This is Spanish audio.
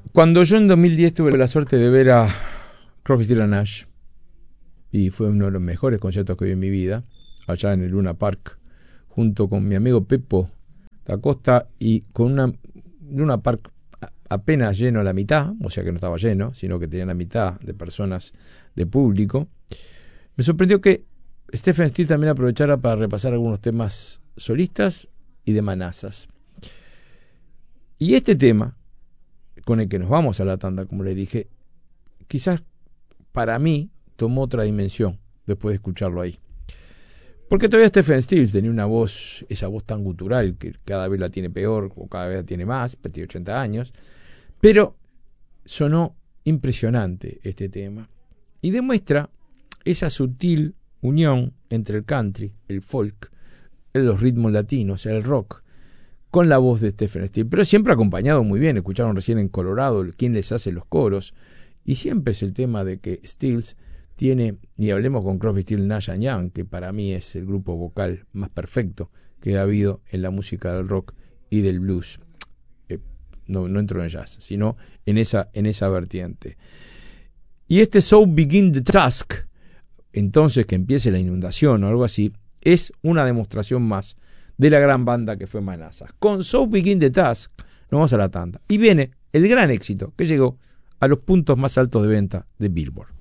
Cuando yo en 2010 tuve la suerte de ver a Crosby, Stills Nash, y fue uno de los mejores conciertos que vi en mi vida, allá en el Luna Park, junto con mi amigo Pepo da Costa, y con una Luna Park apenas lleno a la mitad, o sea que no estaba lleno, sino que tenía la mitad de personas de público, me sorprendió que Stephen Stills también aprovechara para repasar algunos temas solistas y de Manassas. Y este tema, con el que nos vamos a la tanda, como le dije, quizás para mí tomó otra dimensión después de escucharlo ahí. Porque todavía Stephen Stills tenía una voz, esa voz tan gutural, que cada vez la tiene peor o cada vez la tiene más, tiene 80 años, pero sonó impresionante este tema. Y demuestra esa sutil unión entre el country, el folk, los ritmos latinos, el rock, con la voz de Stephen Stills, pero siempre acompañado muy bien. Escucharon recién en Colorado quién les hace los coros, y siempre es el tema de que Stills tiene, y hablemos con Crosby, Stills, Nash & Young, que para mí es el grupo vocal más perfecto que ha habido en la música del rock y del blues. No entro en el jazz, sino en esa vertiente. Y este So Begin the Task, entonces que empiece la inundación o algo así, es una demostración más de la gran banda que fue Manassas. Con So Begin the Task nos vamos a la tanda. Y viene el gran éxito que llegó a los puntos más altos de venta de Billboard.